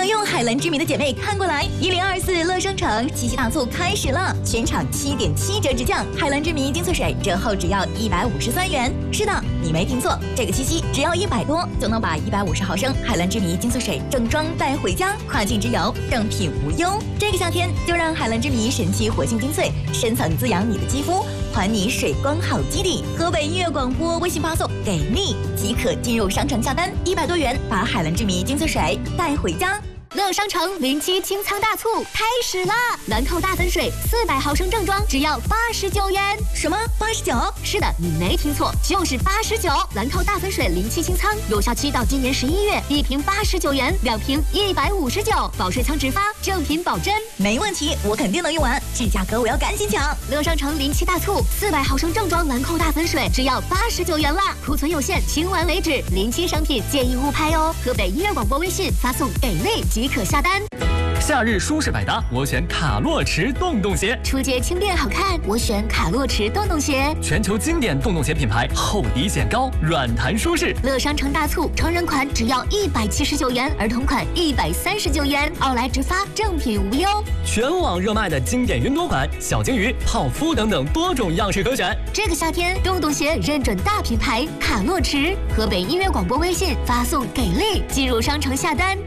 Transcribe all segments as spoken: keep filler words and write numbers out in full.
用海蓝之谜的姐妹看过来，一零二四乐商城七夕大促开始了，全场七点七折直降，海蓝之谜精粹水折后只要一百五十三元。是的，你没听错，这个七夕只要一百多就能把一百五十毫升海蓝之谜精粹水正装带回家，跨境之游正品无忧。这个夏天就让海蓝之谜神奇活性精粹深层滋养你的肌肤，还你水光好基底。河北音乐广播微信发送给力即可进入商城下单，一百多元把海蓝之谜精粹水带回家。乐商城零七清仓大促开始啦！兰蔻大粉水四百毫升正装只要八十九元。什么？八十九？是的，你没听错，就是八十九。兰蔻大粉水零七清仓有效期到今年十一月，一瓶八十九元，两瓶一百五十九，保水仓直发，正品保真。没问题，我肯定能用完，这价格我要赶紧抢！乐商城零七大促，四百毫升正装兰蔻大粉水只要八十九元啦，库存有限，清完为止。零七商品建议勿拍哦。河北音乐广播微信发送给力即可下单。 夏日舒适百搭，我选卡洛驰洞洞鞋。 出街轻便好看，我选卡洛驰洞洞鞋。 全球经典洞洞鞋品牌，厚底显高，软弹舒适。 乐商城大促，成人款只要一百七十九元，儿童款一百三十九元，奥莱直发，正品无忧。 全网热卖的经典云朵款、小金鱼、泡芙等等多种样式可选。 这个夏天，洞洞鞋认准大品牌卡洛驰。河北音乐广播微信发送给力，进入商城下单。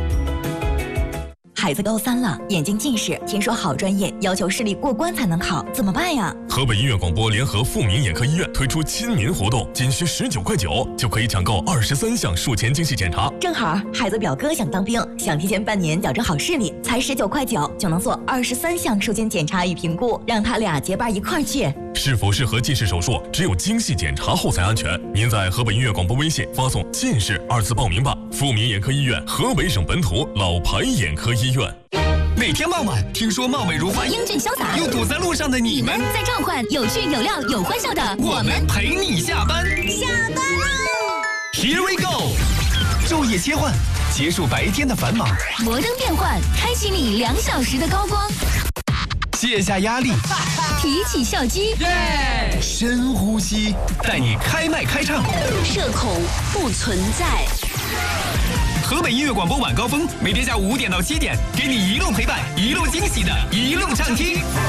孩子高三了，眼睛近视，听说好专业要求视力过关才能考，怎么办呀？ 河北音乐广播联合富民眼科医院推出亲民活动，仅需十九块九就可以抢购二十三项术前精细检查。 正好孩子表哥想当兵，想提前半年矫正好视力，才十九块九就能做二十三项术前检查与评估，让他俩结伴一块儿去。 是否适合近视手术，只有精细检查后才安全。您在河北音乐广播微信发送“近视”二字报名吧。富民眼科医院，河北省本土老牌眼科医院。 每天傍晚，听说貌美如花、 英俊潇洒又堵在路上的你们， 在召唤有趣、有料、有欢笑的我们陪你下班。 下班喽 ！Here we go！ 昼夜切换，结束白天的繁忙。 摩登变换，开启你两小时的高光。 卸下压力， 提起笑肌， 耶！深呼吸，带你开麦开唱。 社恐不存在。 河北音乐广播晚高峰，每天下午五点到七点，给你一路陪伴，一路惊喜的一路畅听。